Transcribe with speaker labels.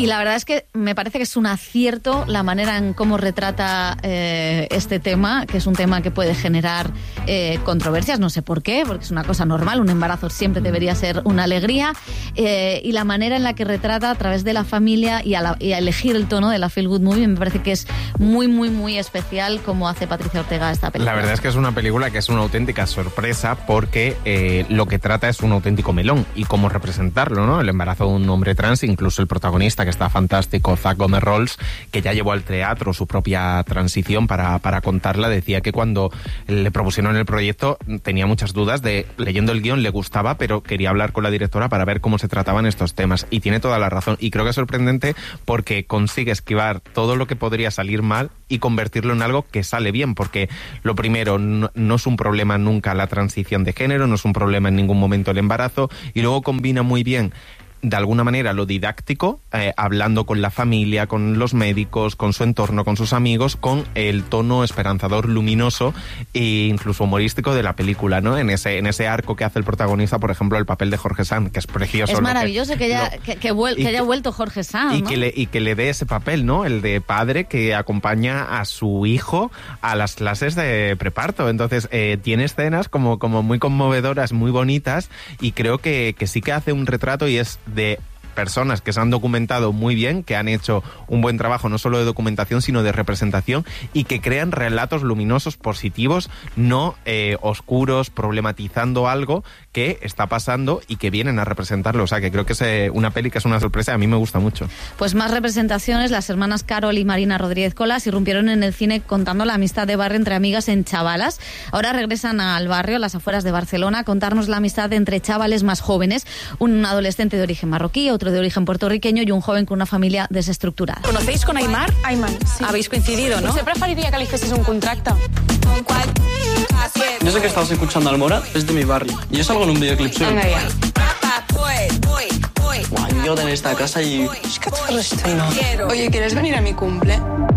Speaker 1: Y la verdad es que me parece que es un acierto la manera en cómo retrata este tema, que es un tema que puede generar controversias, no sé por qué, porque es una cosa normal, un embarazo siempre debería ser una alegría, y la manera en la que retrata a través de la familia y a elegir el tono de la Feel Good Movie, me parece que es muy, muy, muy especial como hace Patricia Ortega esta película.
Speaker 2: La verdad es que es una película que es una auténtica sorpresa porque lo que trata es un auténtico melón y cómo representarlo, ¿no? El embarazo de un hombre trans, incluso el protagonista, que está fantástico, Zach Gomez-Rolls, que ya llevó al teatro su propia transición para contarla, decía que cuando le propusieron el proyecto tenía muchas dudas de, leyendo el guión le gustaba, pero quería hablar con la directora para ver cómo se trataban estos temas, y tiene toda la razón, y creo que es sorprendente porque consigue esquivar todo lo que podría salir mal y convertirlo en algo que sale bien, porque lo primero, no es un problema nunca la transición de género, no es un problema en ningún momento el embarazo, y luego combina muy bien de alguna manera lo didáctico, hablando con la familia, con los médicos, con su entorno, con sus amigos, con el tono esperanzador, luminoso e incluso humorístico de la película, ¿no? En ese arco que hace el protagonista, por ejemplo, el papel de Jorge Sanz, que es precioso.
Speaker 1: Es maravilloso que haya vuelto Jorge Sanz, ¿no?
Speaker 2: Y que le dé ese papel, ¿no? El de padre que acompaña a su hijo a las clases de preparto. Entonces, tiene escenas como muy conmovedoras, muy bonitas, y creo que sí que hace un retrato, y es de personas que se han documentado muy bien, que han hecho un buen trabajo no solo de documentación sino de representación, y que crean relatos luminosos, positivos, no oscuros, problematizando algo que está pasando y que vienen a representarlo. O sea, que creo que es una peli que es una sorpresa y a mí me gusta mucho.
Speaker 1: Pues más representaciones. Las hermanas Carol y Marina Rodríguez Colas irrumpieron en el cine contando la amistad de barrio entre amigas en Chavalas. Ahora regresan al barrio, a las afueras de Barcelona, a contarnos la amistad entre chavales más jóvenes, un adolescente de origen marroquí, otro de origen puertorriqueño y un joven con una familia desestructurada.
Speaker 3: ¿Conocéis con Aymar?
Speaker 4: Aymar, sí.
Speaker 3: Habéis coincidido, ¿no?
Speaker 4: Usted preferiría que le hicieses un contrato.
Speaker 5: Yo sé que estabas escuchando Almora, es de mi barrio. Y yo salgo en un videoclip suyo.
Speaker 4: Venga ya.
Speaker 5: Guau, yo quiero tener esta casa y...
Speaker 4: Oye, ¿quieres venir a mi cumple?